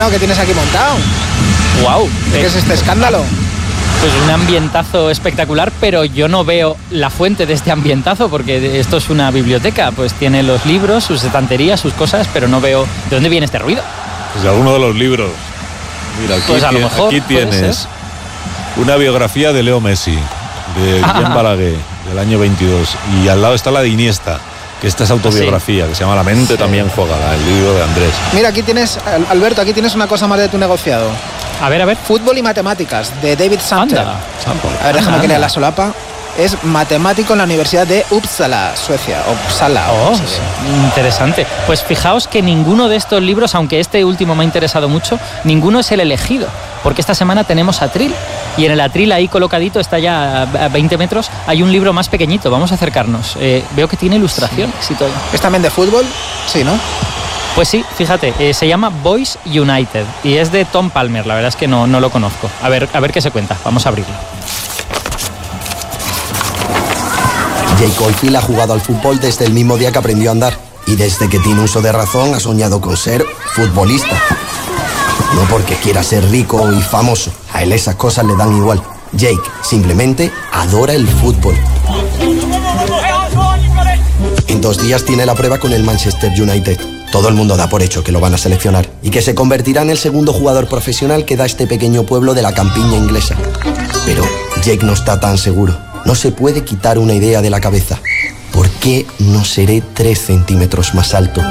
¿Qué tienes aquí montado? ¡Wow! ¿Qué es este escándalo? Pues un ambientazo espectacular, pero yo no veo la fuente de este ambientazo, porque esto es una biblioteca, pues tiene los libros, sus estanterías, sus cosas, pero no veo de dónde viene este ruido. Pues de alguno de los libros. Mira, aquí, pues a lo mejor aquí tienes una biografía de Leo Messi, de Guillem Balaguer, del año 22, y al lado está la de Iniesta, que esta es autobiografía, que se llama La mente también juega, el libro de Andrés. Mira, aquí tienes, Alberto, aquí tienes una cosa más de tu negociado. A ver. Fútbol y matemáticas, de David Samter. Anda. A ver, déjame que lea la solapa. Es matemático en la Universidad de Uppsala, Suecia. Oh, interesante. Pues fijaos que ninguno de estos libros, aunque este último me ha interesado mucho, ninguno es el elegido, porque esta semana tenemos Atril, y en el Atril ahí colocadito, está ya a 20 metros, hay un libro más pequeñito. Vamos a acercarnos. Veo que tiene ilustraciones y todo. ¿Es también de fútbol? Sí, ¿no? Pues sí, fíjate, se llama Boys United y es de Tom Palmer. La verdad es que no lo conozco. A ver qué se cuenta. Vamos a abrirlo. Jake Oldfield ha jugado al fútbol desde el mismo día que aprendió a andar. Y desde que tiene uso de razón ha soñado con ser futbolista. No porque quiera ser rico y famoso. A él esas cosas le dan igual. Jake simplemente adora el fútbol. En 2 días tiene la prueba con el Manchester United. Todo el mundo da por hecho que lo van a seleccionar y que se convertirá en el segundo jugador profesional que da este pequeño pueblo de la campiña inglesa. Pero Jake no está tan seguro. No se puede quitar una idea de la cabeza. ¿Por qué no seré 3 centímetros más alto?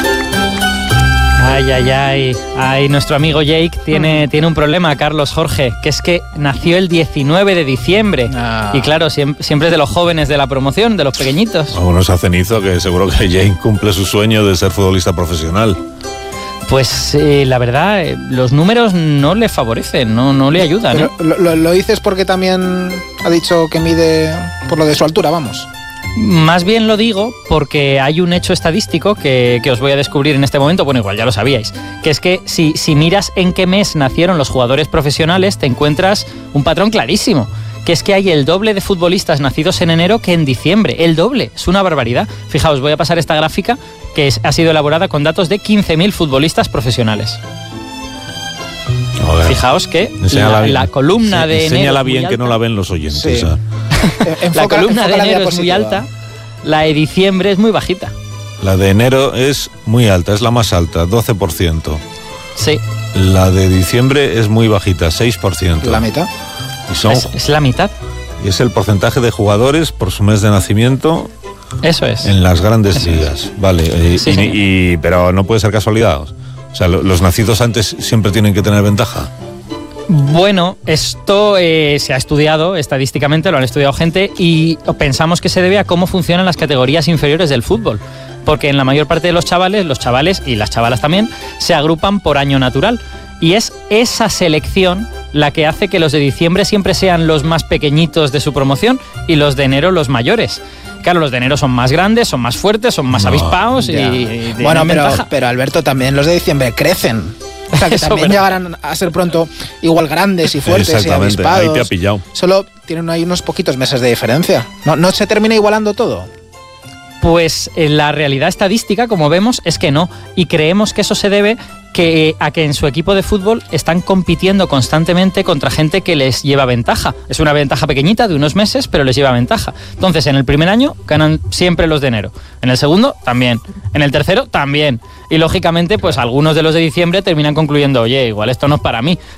Ay, nuestro amigo Jake tiene un problema, Carlos Jorge, que es que nació el 19 de diciembre. Y claro, siempre es de los jóvenes de la promoción, de los pequeñitos. Uno se cenizo que seguro que Jake cumple su sueño de ser futbolista profesional. Pues la verdad, los números no le favorecen, no le ayudan. Pero, ¿lo dices porque también ha dicho que mide por lo de su altura, vamos? Más bien lo digo porque hay un hecho estadístico que os voy a descubrir en este momento, bueno, igual ya lo sabíais, que es que si miras en qué mes nacieron los jugadores profesionales, te encuentras un patrón clarísimo, que es que hay el doble de futbolistas nacidos en enero que en diciembre, el doble, es una barbaridad. Fijaos, voy a pasar esta gráfica que ha sido elaborada con datos de 15.000 futbolistas profesionales. Joder. Fijaos que la columna de enero... Enséñala bien que no la ven los oyentes. Sí. La columna de enero es muy alta, la de diciembre es muy bajita. La de enero es muy alta, es la más alta, 12%. Sí. La de diciembre es muy bajita, 6%. ¿La mitad? Y es la mitad. Y es el porcentaje de jugadores por su mes de nacimiento. Eso es. En las grandes ligas. Vale, Sí. pero no puede ser casualidad. O sea, los nacidos antes siempre tienen que tener ventaja. Bueno, esto se ha estudiado estadísticamente, lo han estudiado gente y pensamos que se debe a cómo funcionan las categorías inferiores del fútbol. Porque en la mayor parte de los chavales y las chavalas también, se agrupan por año natural. Y es esa selección la que hace que los de diciembre siempre sean los más pequeñitos de su promoción y los de enero los mayores. Claro, los de enero son más grandes, son más fuertes, son más avispados y bueno, pero Alberto, también los de diciembre crecen. O sea, que también llegarán a ser pronto igual grandes y fuertes y avispados. Ahí te ha pillado. Solo tienen ahí unos poquitos meses de diferencia. ¿No se termina igualando todo? Pues la realidad estadística, como vemos, es que no. Y creemos que eso se debe a que en su equipo de fútbol están compitiendo constantemente contra gente que les lleva ventaja. Es una ventaja pequeñita de unos meses, pero les lleva ventaja. Entonces, en el primer año ganan siempre los de enero. En el segundo, también. En el tercero, también. Y lógicamente, pues algunos de los de diciembre terminan concluyendo, oye, igual esto no es para mí.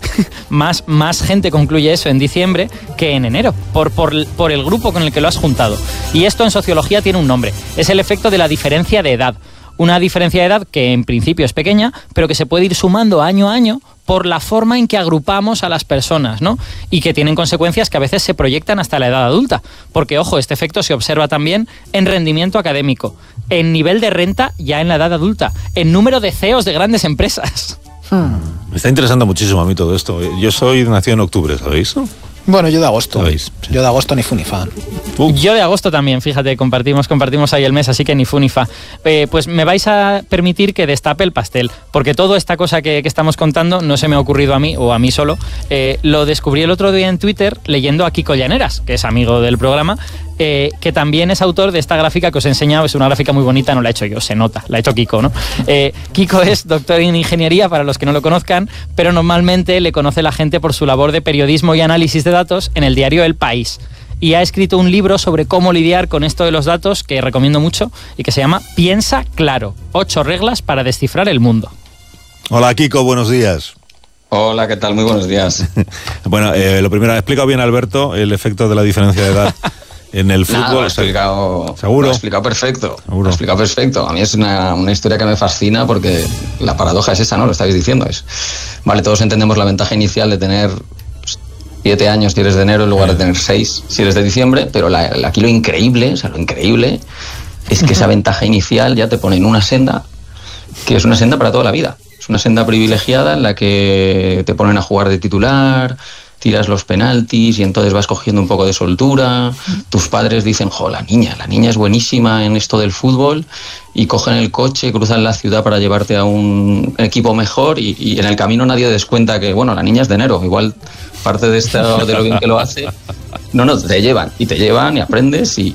más gente concluye eso en diciembre que en enero, por el grupo con el que lo has juntado. Y esto en sociología tiene un nombre. Es el efecto de la diferencia de edad. Una diferencia de edad que en principio es pequeña, pero que se puede ir sumando año a año por la forma en que agrupamos a las personas, ¿no? Y que tienen consecuencias que a veces se proyectan hasta la edad adulta. Porque, ojo, este efecto se observa también en rendimiento académico, en nivel de renta ya en la edad adulta, en número de CEOs de grandes empresas. Me está interesando muchísimo a mí todo esto. Yo nací en octubre, ¿sabéis? Bueno, yo de agosto. Yo de agosto ni fu ni fa. Yo de agosto también, fíjate, compartimos ahí el mes, así que ni fu ni fa. Pues me vais a permitir que destape el pastel, porque toda esta cosa que estamos contando no se me ha ocurrido a mí o a mí solo. Lo descubrí el otro día en Twitter leyendo a Kiko Llaneras, que es amigo del programa, que también es autor de esta gráfica que os he enseñado. Es una gráfica muy bonita, no la he hecho yo, se nota, la ha hecho Kiko, ¿no? Kiko es doctor en ingeniería, para los que no lo conozcan, pero normalmente le conoce la gente por su labor de periodismo y análisis de datos en el diario El País. Y ha escrito un libro sobre cómo lidiar con esto de los datos, que recomiendo mucho, y que se llama Piensa Claro, 8 reglas para descifrar el mundo. Hola Kiko, buenos días. Hola, ¿qué tal? Muy buenos días. Bueno, lo primero, ¿ha explicado bien Alberto el efecto de la diferencia de edad en el fútbol? Lo ha explicado, ¿Seguro? Lo ha explicado perfecto. ¿Seguro? Lo ha explicado perfecto. A mí es una historia que me fascina, porque la paradoja es esa, ¿no? Lo estáis diciendo. Vale, todos entendemos la ventaja inicial de tener 7 años si eres de enero en lugar de tener 6 si eres de diciembre, pero aquí lo increíble es que esa ventaja inicial ya te pone en una senda que es una senda para toda la vida. Es una senda privilegiada en la que te ponen a jugar de titular, tiras los penaltis y entonces vas cogiendo un poco de soltura. Tus padres dicen, la niña es buenísima en esto del fútbol, y cogen el coche, cruzan la ciudad para llevarte a un equipo mejor, y en el camino nadie descuenta que, la niña es de enero, igual parte de lo bien que lo hace. No, te llevan y aprendes y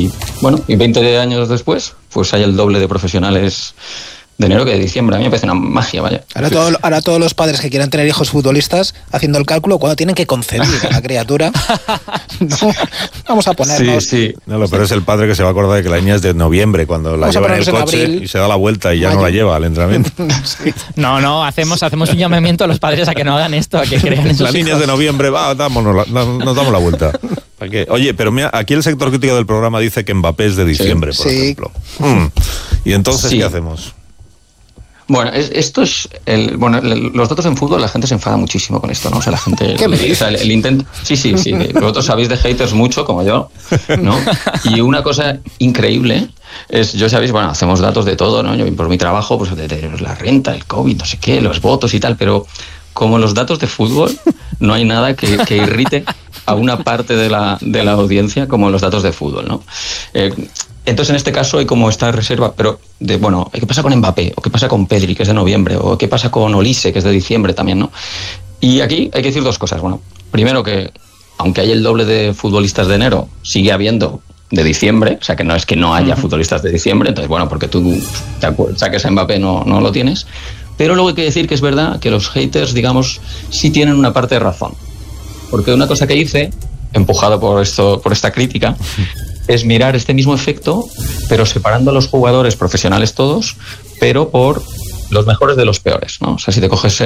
20 años después, pues hay el doble de profesionales de enero que de diciembre. A mí me parece una magia, vaya. Ahora todos los padres que quieran tener hijos futbolistas, haciendo el cálculo, cuando tienen que concebir a la criatura, vamos a ponernos... Sí. No, pero es el padre que se va a acordar de que la niña es de noviembre, cuando la lleva en el coche y se da la vuelta y ya no la lleva al entrenamiento. Sí. No, hacemos un llamamiento a los padres a que no hagan esto, a que crean en sus hijos. La niña es de noviembre, nos damos la vuelta. Oye, pero mira, aquí el sector crítico del programa dice que Mbappé es de diciembre, por ejemplo. ¿Y entonces qué hacemos? Bueno, esto es los datos en fútbol, la gente se enfada muchísimo con esto, ¿no? O sea, la gente... ¿Qué me dices? El intento... Sí. Vosotros sabéis de haters mucho, como yo, ¿no? Y una cosa increíble es, yo sabéis, hacemos datos de todo, ¿no? Yo por mi trabajo, pues de la renta, el COVID, no sé qué, los votos y tal, pero como los datos de fútbol, no hay nada que irrite a una parte de la audiencia como los datos de fútbol, ¿no? Entonces, en este caso hay como esta reserva, pero ¿qué pasa con Mbappé? ¿O qué pasa con Pedri, que es de noviembre? ¿O qué pasa con Olise, que es de diciembre también, ¿no? Y aquí hay que decir dos cosas. Bueno, primero que, aunque hay el doble de futbolistas de enero, sigue habiendo de diciembre, o sea, que no es que no haya futbolistas de diciembre, entonces, porque tú saques a Mbappé no lo tienes. Pero luego hay que decir que es verdad que los haters, digamos, sí tienen una parte de razón. Porque una cosa que hice, empujado por esta crítica, es mirar este mismo efecto, pero separando a los jugadores profesionales todos, pero por los mejores de los peores, ¿no? O sea, si te coges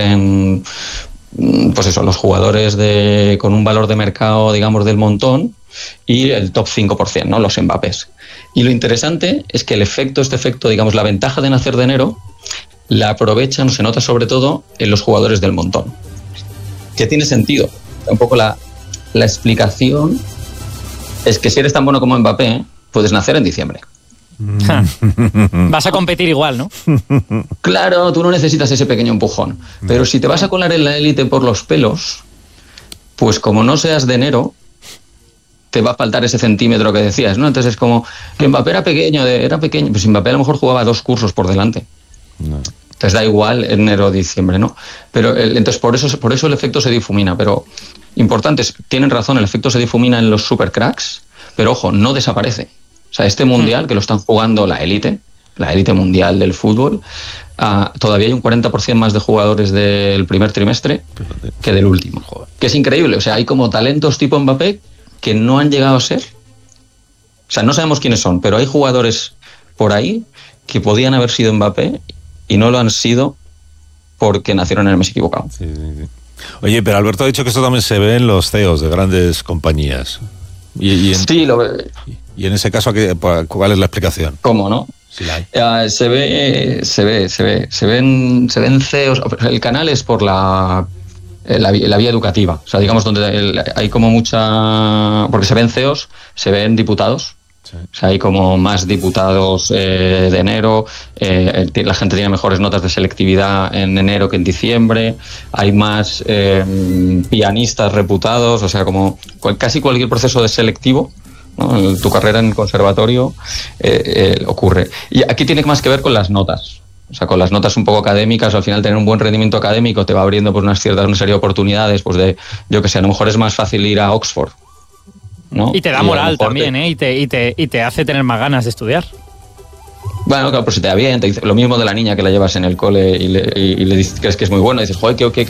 los jugadores con un valor de mercado, digamos, del montón, y el top 5%, ¿no? Los Mbappés. Y lo interesante es que este efecto, digamos, la ventaja de nacer de enero, la aprovechan, se nota sobre todo en los jugadores del montón. Que tiene sentido. Un poco la explicación es que si eres tan bueno como Mbappé, puedes nacer en diciembre. Vas a competir igual, ¿no? Claro, tú no necesitas ese pequeño empujón. Pero si te vas a colar en la élite por los pelos, pues como no seas de enero, te va a faltar ese centímetro que decías, ¿no? Entonces es como que Mbappé era pequeño, pues Mbappé a lo mejor jugaba 2 cursos por delante. No. Entonces da igual enero o diciembre, ¿no? Pero entonces por eso el efecto se difumina. Pero importantes, tienen razón, el efecto se difumina en los supercracks, pero ojo, no desaparece. O sea, este mundial que lo están jugando la élite mundial del fútbol, todavía hay un 40% más de jugadores del primer trimestre que del último. Que es increíble. O sea, hay como talentos tipo Mbappé que no han llegado a ser. O sea, no sabemos quiénes son, pero hay jugadores por ahí que podían haber sido Mbappé y no lo han sido porque nacieron en el mes equivocado. Sí. Oye, pero Alberto ha dicho que esto también se ve en los CEOs de grandes compañías. Sí, lo ve. Y en ese caso, ¿cuál es la explicación? ¿Cómo no? Sí, la hay. Se ven CEOs. El canal es por la vía educativa. O sea, digamos, donde hay como mucha... Porque se ven CEOs, se ven diputados, Sí. O sea, hay como más diputados de enero, la gente tiene mejores notas de selectividad en enero que en diciembre, hay más pianistas reputados, o sea, como casi cualquier proceso de selectivo, ¿no? Tu carrera en conservatorio ocurre. Y aquí tiene más que ver con las notas. O sea, con las notas un poco académicas, al final tener un buen rendimiento académico te va abriendo pues una serie de oportunidades, pues de, yo que sé, a lo mejor es más fácil ir a Oxford, ¿no? Y te da moral también, y te hace tener más ganas de estudiar. Bueno, claro, pues si te da bien, te dice lo mismo de la niña que la llevas en el cole y le dices, crees que es muy bueno, y dices, joder, qué